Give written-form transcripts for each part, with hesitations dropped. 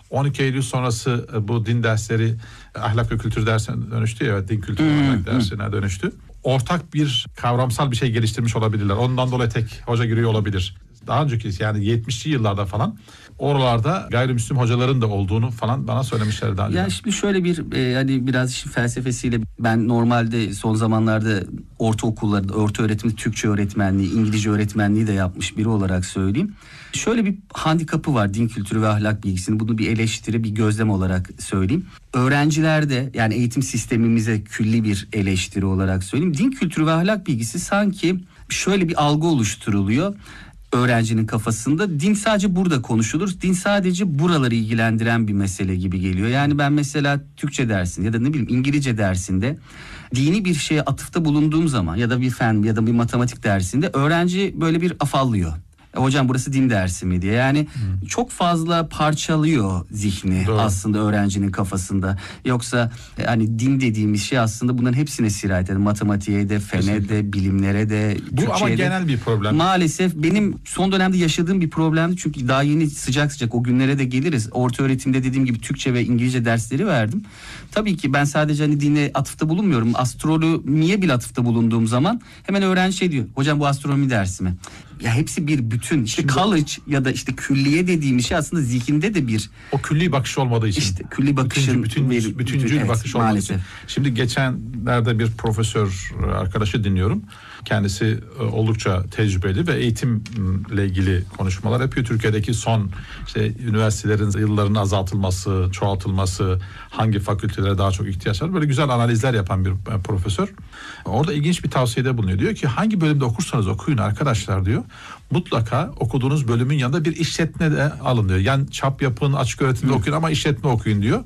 12 Eylül sonrası bu din dersleri ahlak ve kültür dersine dönüştü ya, din kültürü ahlak dersine dönüştü. Ortak bir kavramsal bir şey geliştirmiş olabilirler. Ondan dolayı tek hoca giriyor olabilir. Daha önceki yani 70'li yıllarda falan oralarda gayrimüslim hocaların da olduğunu falan bana söylemişlerdi daha önce. Yani şimdi şöyle bir hani biraz işin felsefesiyle, ben normalde son zamanlarda ortaokullarda orta öğretimde Türkçe öğretmenliği, İngilizce öğretmenliği de yapmış biri olarak söyleyeyim. Şöyle bir handikapı var din kültürü ve ahlak bilgisinin. Bunu bir eleştiri, bir gözlem olarak söyleyeyim. Öğrencilerde, yani eğitim sistemimize külli bir eleştiri olarak söyleyeyim. Din kültürü ve ahlak bilgisi sanki şöyle bir algı oluşturuluyor öğrencinin kafasında. Din sadece burada konuşulur. Din sadece buraları ilgilendiren bir mesele gibi geliyor. Yani ben mesela Türkçe dersinde ya da ne bileyim İngilizce dersinde dini bir şeye atıfta bulunduğum zaman ya da bir fen ya da bir matematik dersinde öğrenci böyle bir afallıyor. Hocam burası din dersi mi diye. Yani çok fazla parçalıyor zihni. Doğru. Aslında öğrencinin kafasında. Yoksa hani din dediğimiz şey aslında bunların hepsine sirayet eder. Matematiğe de, fene de, bilimlere de, bu Türkçe'ye ama de. genel bir problem. Maalesef benim son dönemde yaşadığım bir problemdi. Çünkü daha yeni sıcak o günlere de geliriz. Orta öğretimde dediğim gibi Türkçe ve İngilizce dersleri verdim. Tabii ki ben sadece hani dine atıfta bulunmuyorum. Astronomiye bile atıfta bulunduğum zaman hemen öğrenci şey diyor. Hocam bu astronomi dersi mi? Ya hepsi bir bütün. İşte college ya da işte külliye dediğimiz şey aslında zihinde de bir... O külli bakış olmadığı için. İşte külli bakışın... Bütüncül evet, bakış olmadığı maalesef için. Şimdi geçenlerde bir profesör arkadaşı dinliyorum. Kendisi oldukça tecrübeli ve eğitimle ilgili konuşmalar yapıyor. Türkiye'deki son işte üniversitelerin yıllarının azaltılması, çoğaltılması, hangi fakültelere daha çok ihtiyaç var, böyle güzel analizler yapan bir profesör. Orada ilginç bir tavsiyede bulunuyor. Diyor ki hangi bölümde okursanız okuyun arkadaşlar diyor. Mutlaka okuduğunuz bölümün yanında bir işletme de alın diyor. Yani çap yapın, açık öğretimde okuyun ama işletme okuyun diyor.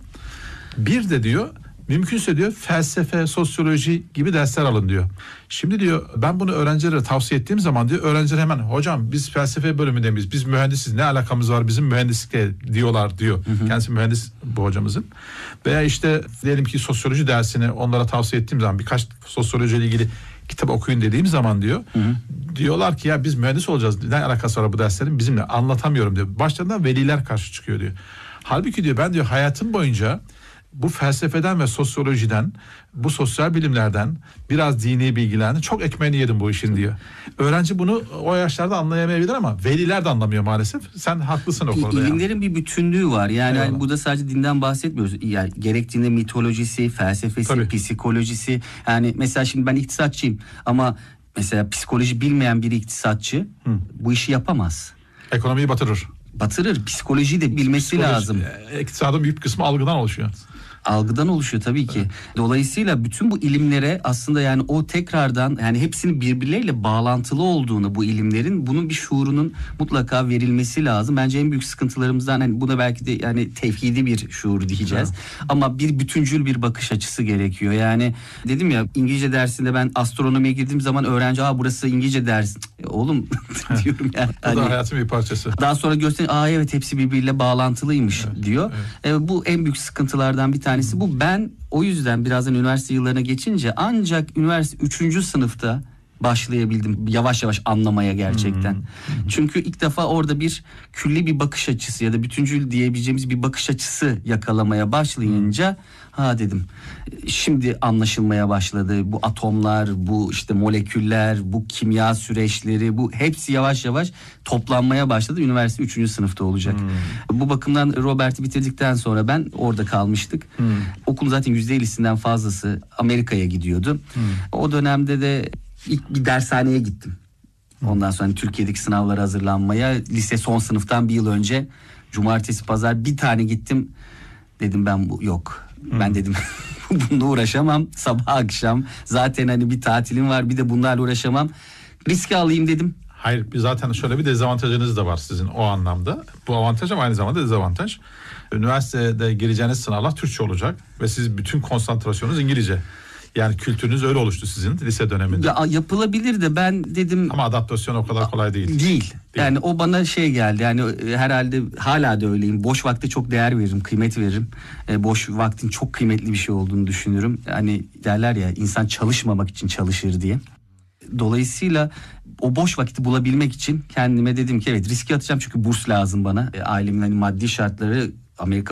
Bir de diyor mümkünse diyor felsefe, sosyoloji gibi dersler alın diyor. Şimdi diyor ben bunu öğrencilere tavsiye ettiğim zaman diyor öğrenciler hemen hocam biz felsefe bölümünde miyiz? Biz mühendisiz, ne alakamız var bizim mühendislikle diyorlar diyor. Kendisi mühendis bu hocamızın. Veya işte diyelim ki sosyoloji dersini onlara tavsiye ettiğim zaman birkaç sosyoloji ile ilgili kitap okuyun dediğim zaman diyor. Diyorlar ki ya biz mühendis olacağız. Ne alakası var bu derslerin bizimle, anlatamıyorum diyor. Başlarından veliler karşı çıkıyor diyor. Halbuki diyor ben diyor hayatım boyunca bu felsefeden ve sosyolojiden, bu sosyal bilimlerden biraz dini bilgilerden çok ekmeğini yedim bu işin diyor. Öğrenci bunu o yaşlarda anlayamayabilir ama veliler de anlamıyor maalesef. Sen haklısın o konuda. İlimlerin bir bütünlüğü var. Yani Eyvallah. burada sadece dinden bahsetmiyoruz. Yani gerektiğinde mitolojisi, felsefesi, Tabii, psikolojisi. Yani mesela şimdi ben iktisatçıyım ama mesela psikoloji bilmeyen bir iktisatçı bu işi yapamaz. Ekonomiyi batırır. Batırır. Psikolojiyi de bilmesi lazım. İktisadın büyük kısmı algıdan oluşuyor. Algıdan oluşuyor tabii ki. Evet. Dolayısıyla bütün bu ilimlere aslında yani o tekrardan yani hepsinin birbirleriyle bağlantılı olduğunu, bu ilimlerin bunun bir şuurunun mutlaka verilmesi lazım. Bence en büyük sıkıntılarımızdan hani buna belki de yani tevhidi bir şuur diyeceğiz. Evet. Ama bir bütüncül bir bakış açısı gerekiyor. Yani dedim ya İngilizce dersinde ben astronomiye girdiğim zaman öğrenci burası İngilizce dersi. Oğlum diyorum yani. Bu da hayatın bir parçası. Daha sonra gösterin evet hepsi birbiriyle bağlantılıymış diyor. Evet. Bu en büyük sıkıntılardan bir tanesi bu. Ben o yüzden birazdan üniversite yıllarına geçince ancak üniversite 3. sınıfta başlayabildim yavaş yavaş anlamaya gerçekten. Çünkü ilk defa orada bir külli bir bakış açısı ya da bütüncül diyebileceğimiz bir bakış açısı yakalamaya başlayınca dedim şimdi anlaşılmaya başladı. Bu atomlar, bu işte moleküller, bu kimya süreçleri, bu hepsi yavaş yavaş toplanmaya başladı. Üniversite 3. sınıfta olacak. Bu bakımdan Robert'i bitirdikten sonra ben orada kalmıştık. Okulun zaten %50'sinden fazlası Amerika'ya gidiyordu. O dönemde de İlk bir dershaneye gittim. Ondan sonra Türkiye'deki sınavlara hazırlanmaya lise son sınıftan bir yıl önce cumartesi pazar bir tane gittim. Dedim ben yok. Ben dedim bununla uğraşamam. Sabah akşam zaten hani bir tatilim var, bir de bunlarla uğraşamam. Riske alayım dedim. Hayır, zaten şöyle bir dezavantajınız da var sizin o anlamda. Bu avantaj ama aynı zamanda dezavantaj. Üniversitede gireceğiniz sınavlar Türkçe olacak ve siz bütün konsantrasyonunuz İngilizce. Yani kültürünüz öyle oluştu sizin lise döneminde. Ya yapılabilir de ben dedim. Ama adaptasyon o kadar kolay değil. Değil. Yani o bana geldi. Yani herhalde hala da öyleyim. Boş vakte çok değer veririm, kıymet veririm. Boş vaktin çok kıymetli bir şey olduğunu düşünürüm. Hani derler ya insan çalışmamak için çalışır diye. Dolayısıyla o boş vakiti bulabilmek için kendime dedim ki evet riske atacağım çünkü burs lazım bana. Ailemin hani maddi şartları Amerika